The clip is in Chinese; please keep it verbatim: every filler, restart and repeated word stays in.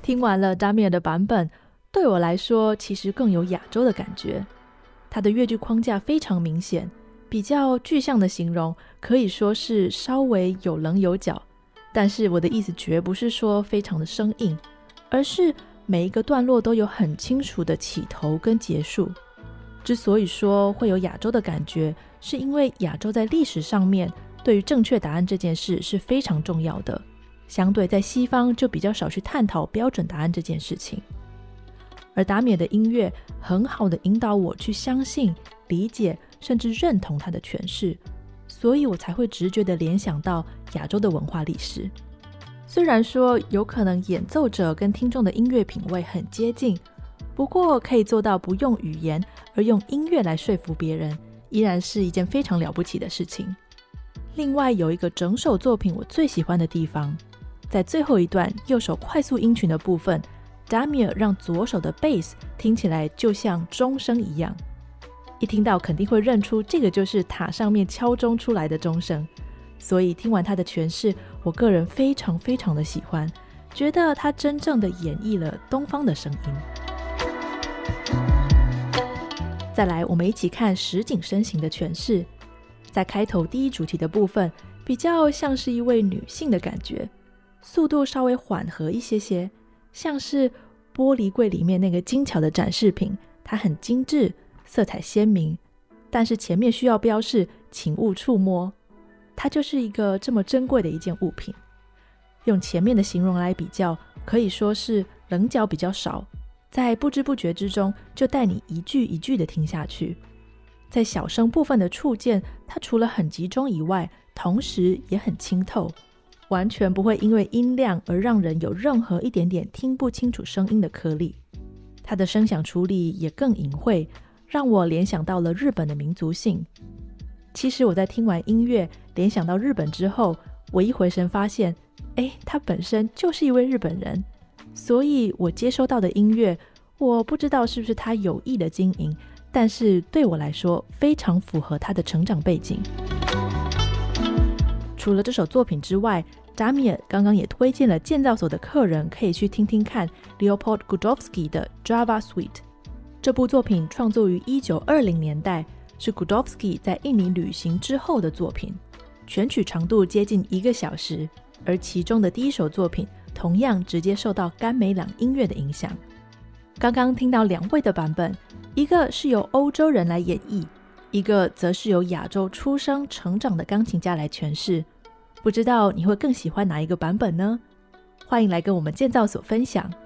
听完了达米尔的版本，对我来说其实更有亚洲的感觉。他的乐句框架非常明显，比较具象的形容可以说是稍微有棱有角，但是我的意思绝不是说非常的生硬，而是每一个段落都有很清楚的起头跟结束。之所以说会有亚洲的感觉，是因为亚洲在历史上面对于正确答案这件事是非常重要的，相对在西方就比较少去探讨标准答案这件事情。而达米尔的音乐很好的引导我去相信、理解甚至认同他的诠释，所以我才会直觉地联想到亚洲的文化历史。虽然说有可能演奏者跟听众的音乐品味很接近，不过可以做到不用语言而用音乐来说服别人，依然是一件非常了不起的事情。另外有一个整首作品我最喜欢的地方，在最后一段右手快速音群的部分，达米尔让左手的 bass 听起来就像钟声一样，一听到肯定会认出这个就是塔上面敲钟出来的钟声，所以听完他的诠释，我个人非常非常的喜欢，觉得他真正的演绎了东方的声音。再来我们一起看石井深行的诠释，在开头第一主题的部分比较像是一位女性的感觉，速度稍微缓和一些些，像是玻璃柜里面那个精巧的展示品，它很精致，色彩鲜明，但是前面需要标示请勿触摸，它就是一个这么珍贵的一件物品。用前面的形容来比较，可以说是棱角比较少，在不知不觉之中就带你一句一句的听下去。在小声部分的触键，它除了很集中以外，同时也很清透，完全不会因为音量而让人有任何一点点听不清楚声音的颗粒。它的声响处理也更隐晦，让我联想到了日本的民族性。其实我在听完音乐联想到日本之后，我一回神发现，诶，他本身就是一位日本人，所以我接收到的音乐，我不知道是不是他有意的经营，但是对我来说非常符合他的成长背景。除了这首作品之外，达米尔刚刚也推荐了建造所的客人可以去听听看 Leopold Gudowski 的 Java Suite。 这部作品创作于一九二零年代，是 Gudowski 在印尼旅行之后的作品，全曲长度接近一个小时，而其中的第一首作品同样直接受到甘美朗音乐的影响。刚刚听到两位的版本，一个是由欧洲人来演绎，一个则是由亚洲出生成长的钢琴家来诠释，不知道你会更喜欢哪一个版本呢？欢迎来跟我们建造所分享。